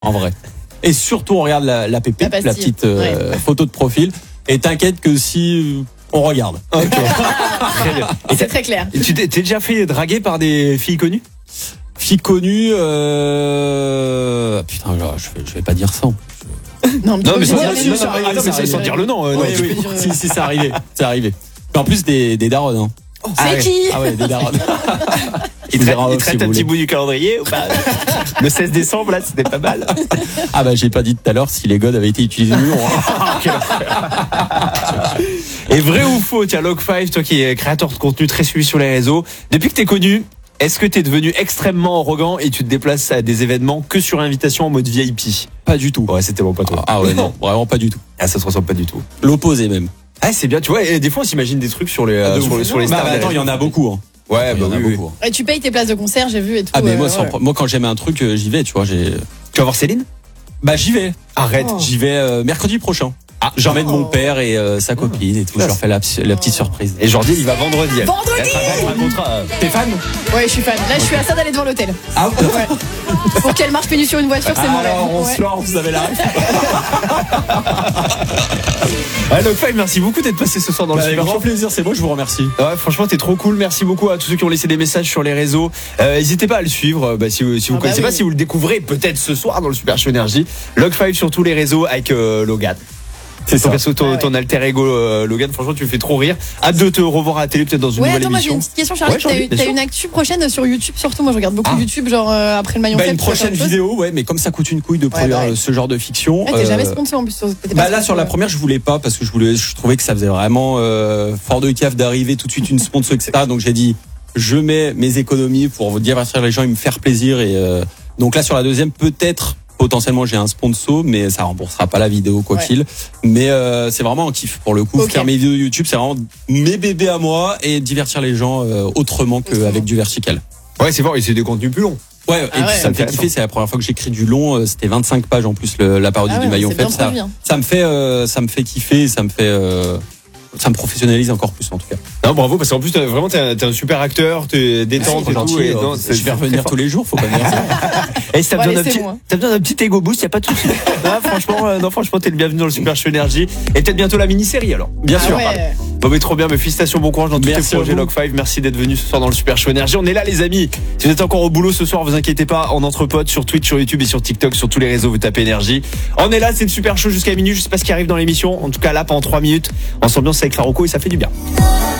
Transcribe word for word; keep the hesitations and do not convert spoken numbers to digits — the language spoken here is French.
en vrai. Et surtout, on regarde la, la pépite, la, la petite euh, ouais. photo de profil. Et t'inquiète que si on regarde. Okay. Très bien. Et c'est très clair. Et tu t'es, t'es déjà fait draguer par des filles connues? Filles connues, euh... putain, je vais, je vais pas dire ça. Non, mais, non, mais, sans, ça, non, non, non, non, mais sans dire le nom. Euh, oui, non, oui. Si, si, c'est arrivé. C'est arrivé. Mais en plus, des, des darons. Hein. Oh, c'est ah, qui ouais. Ah ouais, des darons. Il traite, il traite si un petit bout du calendrier ou pas? Le seize décembre, là, c'était pas mal. Ah bah, j'ai pas dit tout à l'heure si les godes avaient été utilisés ou non. Et vrai ou faux, tiens, Log cinq, toi qui es créateur de contenu très suivi sur les réseaux, depuis que t'es connu, est-ce que t'es devenu extrêmement arrogant et tu te déplaces à des événements que sur invitation en mode V I P? Pas du tout. Ouais, c'était bon, pas toi. Ah ouais, non, vraiment pas du tout. Ah, ça se ressemble pas du tout. L'opposé même. Ah, c'est bien, tu vois, et des fois on s'imagine des trucs sur les, ah, sur, les sur les stars. Bah, attends, il y en a beaucoup. Hein. Ouais, bah il y en oui, a oui. beaucoup. Et tu payes tes places de concert, j'ai vu et tout. Ah, mais moi, euh, sans, ouais. moi quand j'aime un truc, j'y vais, tu vois. J'ai... Tu vas voir Céline? Bah, j'y vais. Arrête. Oh. J'y vais euh, mercredi prochain. Ah, j'emmène oh. mon père et euh, sa copine et tout. Je leur fais la, la petite surprise. Et Jordi, il va vendredi. Vendredi. T'es fan? Ouais, je suis fan. Là, je suis à ça d'aller devant l'hôtel. Ah ouais. Pour qu'elle marche pénue sur une voiture, c'est ah, mon rêve. alors, on ouais. se lance, vous avez la ref. Ouais, Log cinq, merci beaucoup d'être passé ce soir dans bah, le Super Show. Show. Plaisir, c'est moi, je vous remercie. Ouais, franchement, t'es trop cool. Merci beaucoup à tous ceux qui ont laissé des messages sur les réseaux. Euh, n'hésitez pas à le suivre. Bah, si vous, si vous ah connaissez bah pas, oui. si vous le découvrez peut-être ce soir dans le Super Show Énergie. Log cinq sur tous les réseaux avec euh, Logan. C'est ton, ça. perso, ton, ah ouais. ton alter ego euh, Logan, franchement tu me fais trop rire. Hâte de te revoir à la télé peut-être dans une Ouais, nouvelle attends, moi j'ai émission. une petite question, Charlie. Ouais, t'as Charlie, eu- bien t'as sûr. une actu prochaine sur YouTube, surtout. Moi je regarde beaucoup Ah. YouTube, genre euh, après le maillon Bah, faible. une tu vois, prochaine quelque chose. vidéo, ouais, mais comme ça coûte une couille de produire bah ouais. ce genre de fiction. Ah, t'es euh, jamais sponsor en plus. Sur, t'es pas Bah là sponsor, sur la ouais. première je voulais pas parce que je voulais, je trouvais que ça faisait vraiment euh, fort de caf d'arriver tout de suite une sponsor et cetera. Donc j'ai dit je mets mes économies pour vous divertir les gens et me faire plaisir et euh, donc là sur la deuxième peut-être potentiellement j'ai un sponsor mais ça remboursera pas la vidéo quoi Ouais. qu'il. Mais euh, c'est vraiment un kiff pour le coup. Okay. Faire mes vidéos YouTube c'est vraiment mes bébés à moi et divertir les gens euh, autrement qu'avec du vertical. Ouais, c'est fort, et c'est des contenus plus longs. Ouais, et Ah ouais, puis ça me fait intéressant. kiffer, c'est la première fois que j'écris du long, euh, c'était vingt-cinq pages en plus le, la parodie Ah ouais, du maillon c'est bien faible. Ça, produit, hein. ça me fait euh, ça me fait kiffer, ça me fait euh, ça me professionnalise encore plus en tout cas. Non, bravo, parce qu'en plus t'as, vraiment t'es un, t'es un super acteur, t'es détente C'est et tout. gentil, Et, euh, non, c'est- je vais c'est revenir très tous les jours, faut pas me dire ça. Et si t'as Bon, besoin, allez, d'un c'est petit, bon, hein. t'as besoin d'un petit ego boost, y a pas de souci. Ah, franchement, euh, non, franchement, t'es le bienvenu dans le Super Show Énergie. Et peut-être bientôt la mini-série alors. Bien Ah sûr. ouais. Bon, mais trop bien, mais félicitations, bon courage dans tous tes Merci à projets vous. Log cinq. Merci d'être venu ce soir dans le Super Show Énergie. On est là, les amis. Si vous êtes encore au boulot ce soir, vous inquiétez pas, en entre potes, sur Twitch, sur YouTube et sur TikTok, sur tous les réseaux, vous tapez Énergie. On est là, c'est le Super Show jusqu'à minuit. Je sais pas ce qui arrive dans l'émission. En tout cas, là, pendant trois minutes, on s'ambiance avec la Rocco et ça fait du bien.